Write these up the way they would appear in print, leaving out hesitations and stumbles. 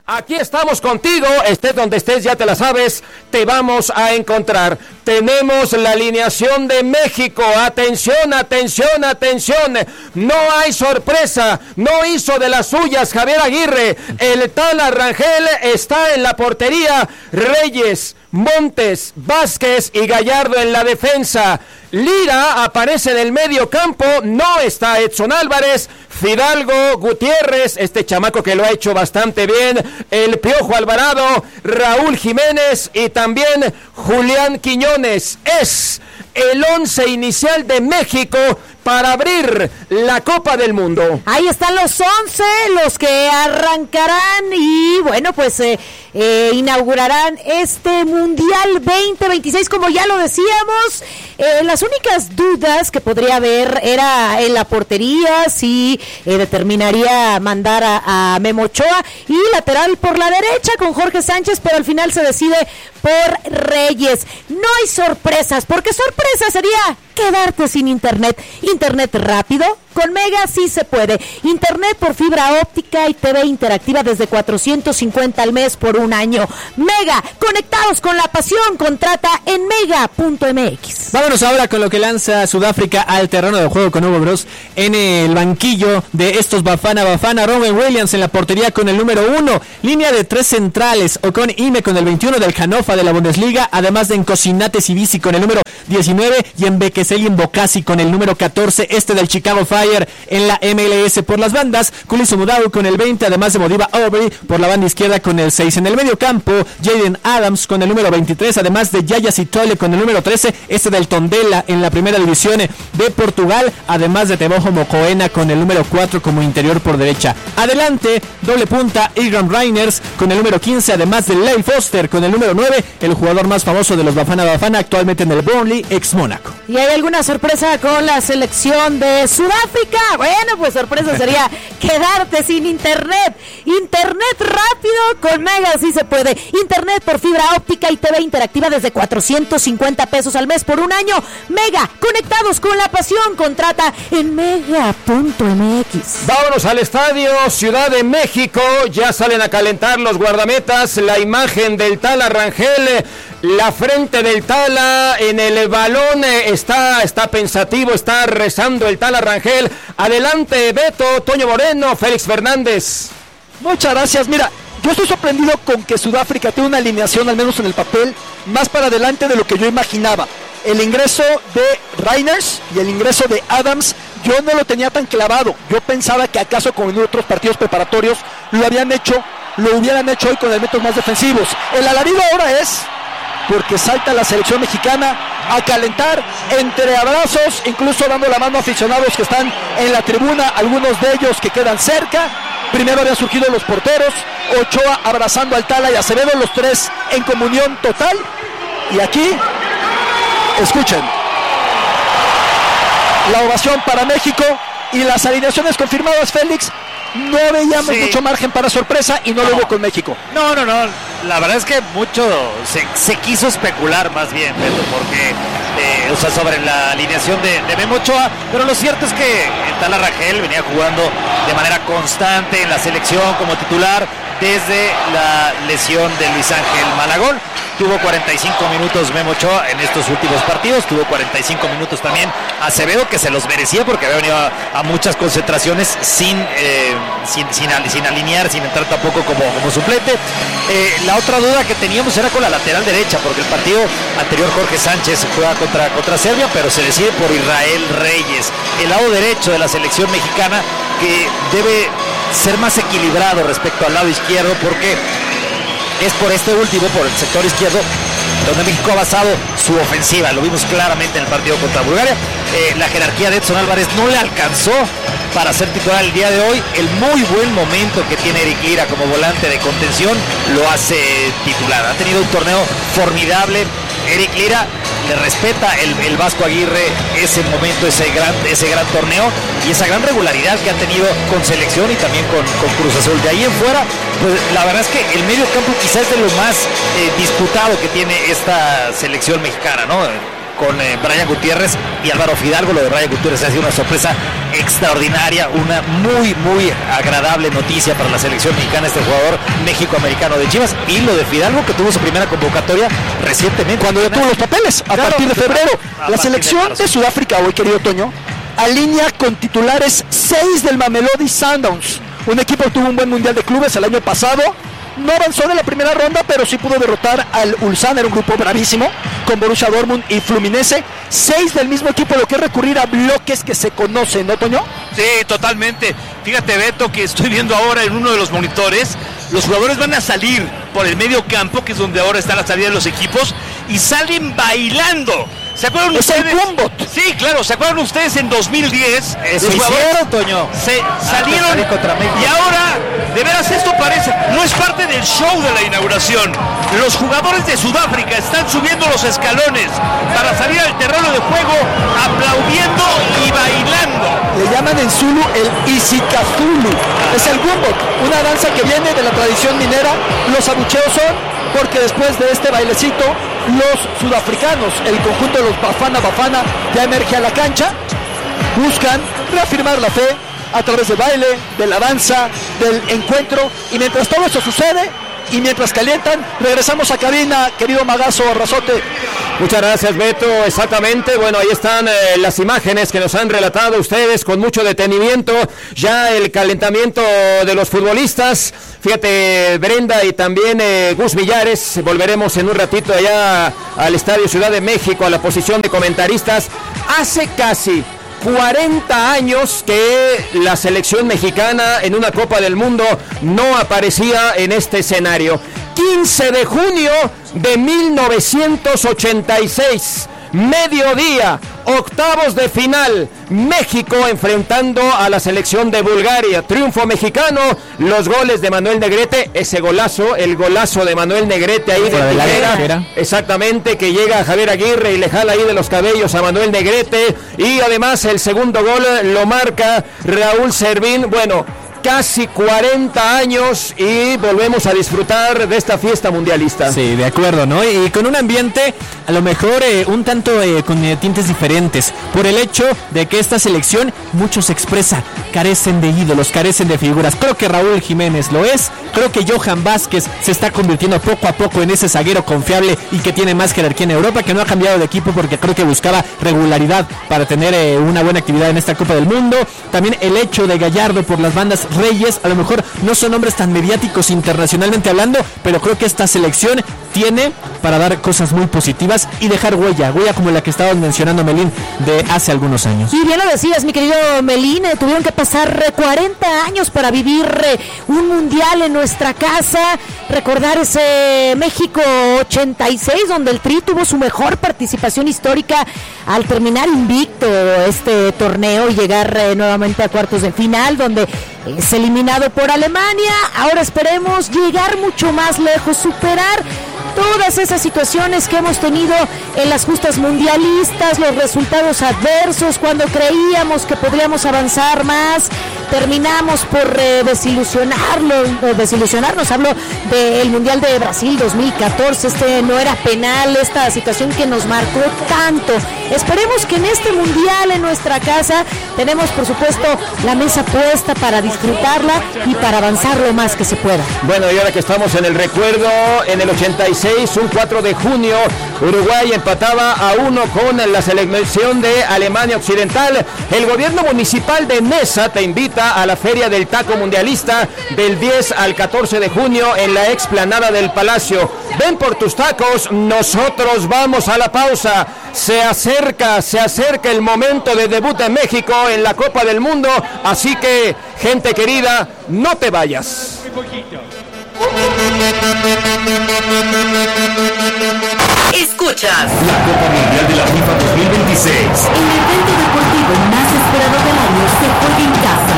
Aquí estamos contigo, estés donde estés, ya te la sabes, te vamos a encontrar. Tenemos la alineación de México, atención, atención, atención, no hay sorpresa, no hizo de las suyas Javier Aguirre, el Tala Rangel está en la portería, Reyes, Montes, Vázquez y Gallardo en la defensa. Lira aparece en el medio campo, no está Edson Álvarez, Fidalgo, Gutiérrez, este chamaco que lo ha hecho bastante bien, el Piojo Alvarado, Raúl Jiménez y también Julián Quiñones. Es el 11 inicial de México para abrir la Copa del Mundo. Ahí están los 11, los que arrancarán y bueno, pues inaugurarán este Mundial 2026, como ya lo decíamos. Las únicas dudas que podría haber era en la portería, si determinaría mandar a Memo Ochoa, y lateral por la derecha con Jorge Sánchez, pero al final se decide por Reyes. No hay sorpresas, porque sorpresa sería quedarte sin internet. Internet rápido, con Mega sí se puede. Internet por fibra óptica y TV interactiva desde 450 al mes por un año. Mega, conectados con la pasión, contrata en mega.mx. Vámonos ahora con lo que lanza Sudáfrica al terreno de juego con Hugo Bros. En el banquillo de estos Bafana Bafana, Rowan Williams en la portería con el número 1. Línea de 3 centrales, Ocon Ime con el 21 del Hannover de la Bundesliga, además de Encosinate Sibisi con el número 19 y en Bekeseli en Bocasi con el número 14, del Chicago Fire en la MLS por las bandas, Kuliso Mudau con el 20, además de Modiba Aubrey por la banda izquierda con el 6. En el medio campo, Jaden Adams con el número 23, además de Yaya Sitole con el número 13, del Tondela en la primera división de Portugal, además de Teboho Mokoena con el número 4 como interior por derecha. Adelante, doble punta, Ilgram Reiners con el número 15, además de Leigh Foster con el número 9, el jugador más famoso de los Bafana Bafana, actualmente en el Burnley, ex Mónaco. ¿Y hay alguna sorpresa con la selección de Sudáfrica? Bueno, pues sorpresa sería quedarte sin internet. Internet rápido con Mega sí se puede. Internet por fibra óptica y TV interactiva desde 450 pesos al mes por un año. Mega, conectados con la pasión, contrata en mega.mx. Vámonos al estadio Ciudad de México, ya salen a calentar los guardametas, la imagen del Tala Rangel, la frente del Tala en el balón, está pensativo, está rezando el Tala Rangel. Adelante Beto, Toño Moreno, Félix Fernández. Muchas gracias. Mira, yo estoy sorprendido con que Sudáfrica tiene una alineación, al menos en el papel, más para adelante de lo que yo imaginaba. El ingreso de Reiners y el ingreso de Adams, yo no lo tenía tan clavado. Yo pensaba que acaso como en otros partidos preparatorios lo hubieran hecho hoy con elementos más defensivos. El alarido ahora es porque salta la selección mexicana a calentar entre abrazos, incluso dando la mano a aficionados que están en la tribuna, algunos de ellos que quedan cerca. Primero habían surgido los porteros, Ochoa abrazando al Tala y Acevedo, los tres en comunión total. Y aquí, escuchen, la ovación para México y las alineaciones confirmadas, Félix. No veíamos mucho margen para sorpresa y no lo hubo con México. No, la verdad es que mucho se quiso especular más bien, Beto, porque sobre la alineación de Memo Ochoa, pero lo cierto es que Tala Rangel venía jugando de manera constante en la selección como titular desde la lesión de Luis Ángel Malagón. Tuvo 45 minutos Memo Ochoa en estos últimos partidos, tuvo 45 minutos también Acevedo, que se los merecía porque había venido a muchas concentraciones sin alinear, sin entrar tampoco como suplente. La otra duda que teníamos era con la lateral derecha, porque el partido anterior Jorge Sánchez juega contra Serbia, pero se decide por Israel Reyes, el lado derecho de la selección mexicana, que debe ser más equilibrado respecto al lado izquierdo, porque es por este último, por el sector izquierdo, donde México ha basado su ofensiva. Lo vimos claramente en el partido contra Bulgaria. La jerarquía de Edson Álvarez no le alcanzó para ser titular el día de hoy. El muy buen momento que tiene Eric Lira como volante de contención lo hace titular. Ha tenido un torneo formidable Eric Lira, le respeta el Vasco Aguirre ese momento, ese gran torneo y esa gran regularidad que ha tenido con selección y también con Cruz Azul. De ahí en fuera, pues la verdad es que el medio campo quizás es de lo más disputado que tiene esta selección mexicana, ¿no? Brian Gutiérrez y Álvaro Fidalgo. Lo de Brian Gutiérrez ha sido una sorpresa extraordinaria, una muy agradable noticia para la selección mexicana, este jugador México-americano de Chivas, y lo de Fidalgo, que tuvo su primera convocatoria recientemente. Cuando ya tuvo los papeles, a partir de febrero. La selección de Sudáfrica hoy, querido Toño, alinea con titulares 6 del Mamelodi Sundowns, un equipo que tuvo un buen mundial de clubes el año pasado. No avanzó de la primera ronda, pero sí pudo derrotar al Ulsan, era un grupo bravísimo, con Borussia Dortmund y Fluminense. 6 del mismo equipo, lo que es recurrir a bloques que se conocen, ¿no, Toño? Sí, totalmente. Fíjate, Beto, que estoy viendo ahora en uno de los monitores, los jugadores van a salir por el medio campo, que es donde ahora está la salida de los equipos, y salen bailando. ¿Se acuerdan ustedes? El Gumbot. Sí, claro, ¿se acuerdan ustedes en 2010? Eso hicieron, Toño. Se salieron y ahora, de veras, esto parece, no es parte del show de la inauguración. Los jugadores de Sudáfrica están subiendo los escalones para salir al terreno de juego, aplaudiendo y bailando. Le llaman en Zulu el Isikazulu. Es el Gumbot, una danza que viene de la tradición minera. Los abucheos son porque después de este bailecito, los sudafricanos, el conjunto de los Bafana Bafana, ya emerge a la cancha, buscan reafirmar la fe a través del baile, de la danza, del encuentro, y mientras todo esto sucede, y mientras calientan, regresamos a cabina, querido Magazo Arrazote. Muchas gracias, Beto. Exactamente, bueno, ahí están las imágenes que nos han relatado ustedes con mucho detenimiento, ya el calentamiento de los futbolistas. Fíjate, Brenda y también Gus Millares, volveremos en un ratito allá al Estadio Ciudad de México, a la posición de comentaristas. Hace casi 40 años que la selección mexicana en una Copa del Mundo no aparecía en este escenario. 15 de junio de 1986, mediodía, octavos de final, México enfrentando a la selección de Bulgaria. Triunfo mexicano, los goles de Manuel Negrete, ese golazo, el golazo de Manuel Negrete ahí de tijera, exactamente, que llega a Javier Aguirre y le jala ahí de los cabellos a Manuel Negrete, y además el segundo gol lo marca Raúl Servín. Bueno, casi 40 años y volvemos a disfrutar de esta fiesta mundialista. Sí, de acuerdo, ¿no? Y con un ambiente a lo mejor un tanto con tintes diferentes, por el hecho de que esta selección, mucho se expresa, carecen de ídolos, carecen de figuras. Creo que Raúl Jiménez lo es, creo que Johan Vázquez se está convirtiendo poco a poco en ese zaguero confiable y que tiene más jerarquía en Europa, que no ha cambiado de equipo porque creo que buscaba regularidad para tener una buena actividad en esta Copa del Mundo. También el hecho de Gallardo por las bandas, Reyes, a lo mejor no son nombres tan mediáticos internacionalmente hablando, pero creo que esta selección tiene para dar cosas muy positivas y dejar huella como la que estabas mencionando, Melín, de hace algunos años. Y bien lo decías, mi querido Melín, tuvieron que pasar 40 años para vivir un mundial en nuestra casa, recordar ese México 86, donde el Tri tuvo su mejor participación histórica al terminar invicto este torneo y llegar nuevamente a cuartos de final, donde es eliminado por Alemania. Ahora esperemos llegar mucho más lejos, superar todas esas situaciones que hemos tenido en las justas mundialistas, los resultados adversos, cuando creíamos que podríamos avanzar más, terminamos por desilusionarnos. Hablo del Mundial de Brasil 2014, no era penal, esta situación que nos marcó tanto. Esperemos que en este Mundial en nuestra casa tenemos, por supuesto, la mesa puesta para disfrutarla y para avanzar lo más que se pueda. Bueno, y ahora que estamos en el recuerdo, en el 86, un 4 de junio, Uruguay empataba a 1 con la selección de Alemania Occidental. El gobierno municipal de Nesa te invita a la Feria del Taco Mundialista del 10 al 14 de junio en la explanada del Palacio. Ven por tus tacos, nosotros vamos a la pausa. Se acerca el momento de debut de México en la Copa del Mundo, así que, gente querida, no te vayas. Escuchas la Copa Mundial de la FIFA 2026. El evento deportivo más esperado del año se juega en casa.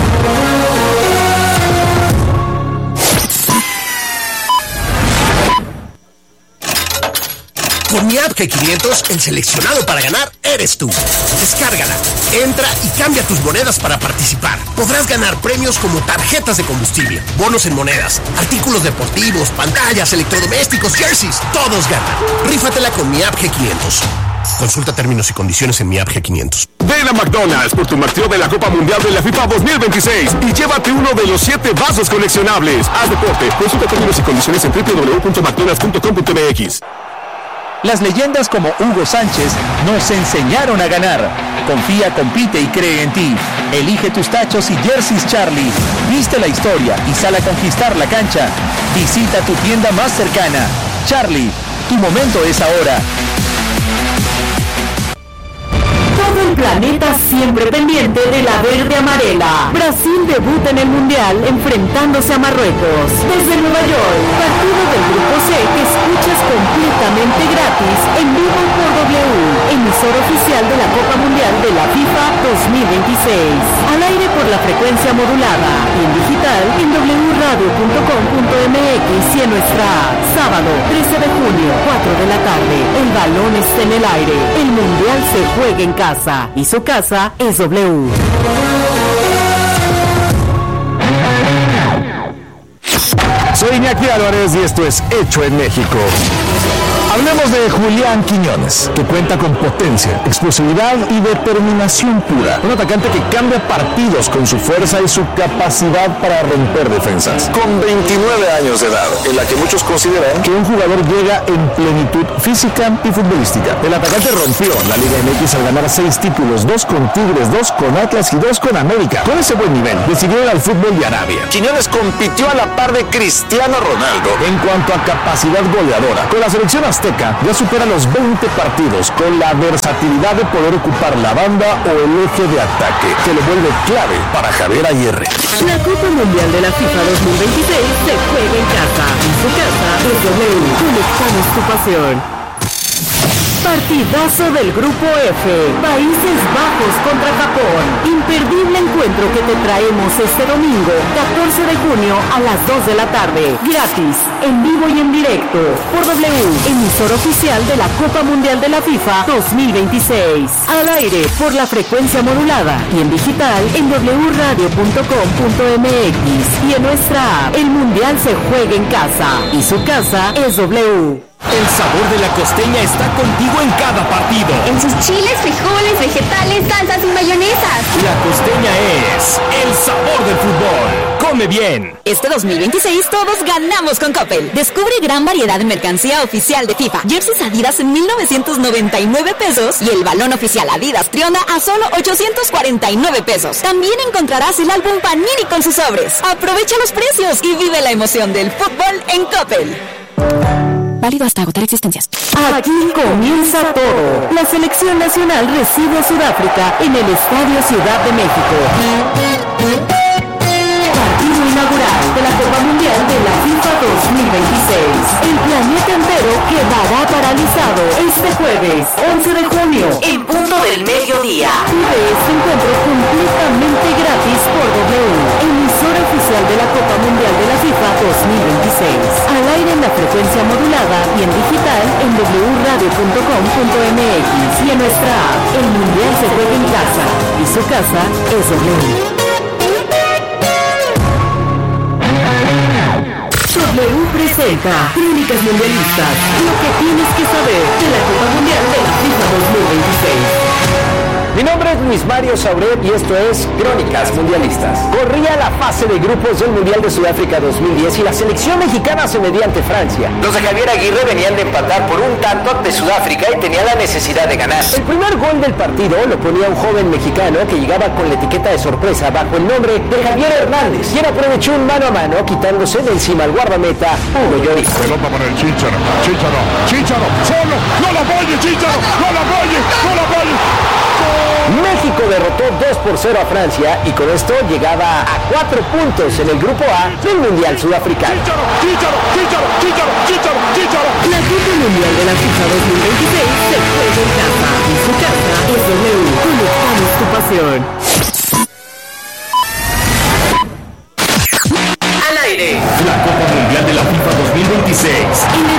Con mi app G500, el seleccionado para ganar eres tú. Descárgala, entra y cambia tus monedas para participar. Podrás ganar premios como tarjetas de combustible, bonos en monedas, artículos deportivos, pantallas, electrodomésticos, jerseys. Todos ganan. Rífatela con mi app G500. Consulta términos y condiciones en mi app G500. Ven a McDonald's por tu McTrio de la Copa Mundial de la FIFA 2026 y llévate uno de los 7 vasos coleccionables. Haz deporte. Consulta términos y condiciones en www.mcdonalds.com.mx. Las leyendas como Hugo Sánchez nos enseñaron a ganar. Confía, compite y cree en ti. Elige tus tachos y jerseys Charlie. Viste la historia y sal a conquistar la cancha. Visita tu tienda más cercana. Charlie, tu momento es ahora. Todo el planeta siempre pendiente de la verde amarela. Brasil debuta en el Mundial enfrentándose a Marruecos. Desde Nueva York, partido del Grupo C que escuchas completamente gratis en vivo por W, emisor oficial de la Copa Mundial de la FIFA 2026. Al aire por la frecuencia modulada y en digital en wradio.com.mx y en nuestra app. Sábado 13 de junio, 4 de la tarde. El balón está en el aire. El Mundial se juega en casa y su casa es W. Soy Iñaki Álvarez y esto es Hecho en México. Hablemos de Julián Quiñones, que cuenta con potencia, explosividad y determinación pura. Un atacante que cambia partidos con su fuerza y su capacidad para romper defensas. Con 29 años de edad, en la que muchos consideran que un jugador llega en plenitud física y futbolística. El atacante rompió la Liga MX al ganar 6 títulos, 2 con Tigres, 2 con Atlas y 2 con América. Con ese buen nivel, decidió ir al fútbol de Arabia. Quiñones compitió a la par de Cristiano Ronaldo en cuanto a capacidad goleadora. Con la selección azteca ya supera los 20 partidos con la versatilidad de poder ocupar la banda o el eje de ataque, que lo vuelve clave para Javier Aguirre. La Copa Mundial de la FIFA 2026 se juega en casa. En su casa es W. Conectamos tu pasión. Partidazo del Grupo F, Países Bajos contra Japón. Imperdible encuentro que te traemos este domingo, 14 de junio a las 2 de la tarde. Gratis, en vivo y en directo, por W, emisor oficial de la Copa Mundial de la FIFA 2026. Al aire, por la frecuencia modulada y en digital en wradio.com.mx y en nuestra app. El Mundial se juega en casa y su casa es W. El sabor de la costeña está contigo en cada partido. En sus chiles, frijoles, vegetales, salsas y mayonesas. La costeña es el sabor del fútbol. Come bien. Este 2026 todos ganamos con Coppel. Descubre gran variedad de mercancía oficial de FIFA. Jerseys Adidas en 1,999 pesos y el balón oficial Adidas Triona a solo 849 pesos. También encontrarás el álbum Panini con sus sobres. Aprovecha los precios y vive la emoción del fútbol en Coppel. Válido hasta agotar existencias. Aquí comienza todo. La selección nacional recibe a Sudáfrica en el Estadio Ciudad de México. Partido inaugural de la Copa Mundial de la FIFA 2026. El planeta entero quedará paralizado este jueves, 11 de junio, en punto del mediodía. Vive este encuentro completamente gratis por W, emisora oficial de la Copa Mundial de la FIFA 2026. Al aire en la frecuencia modulada y en digital en wradio.com.mx y en nuestra app. El Mundial se juega en casa y su casa es W. W presenta Crónicas Mundialistas, lo que tienes que saber de la Copa Mundial de la FIFA 2026. Mi nombre es Luis Mario Sauret y esto es Crónicas Mundialistas. Corría la fase de grupos del Mundial de Sudáfrica 2010 y la selección mexicana se medía ante Francia. Los de Javier Aguirre venían de empatar por un tanto ante Sudáfrica y tenían la necesidad de ganar. El primer gol del partido lo ponía un joven mexicano que llegaba con la etiqueta de sorpresa bajo el nombre de Javier Hernández, quien aprovechó un mano a mano quitándose de encima al guardameta Hugo Lloris. Pelota para el Chícharo, solo, no la apoye Chícharo, no la apoye. México derrotó 2-0 a Francia y con esto llegaba a 4 puntos en el grupo A del Mundial Sudafricano. Chícharo. La Copa Mundial de la FIFA 2026 se juega en casa y su casa es W. Conectamos tu pasión. Al aire. La Copa Mundial de la FIFA 2026. En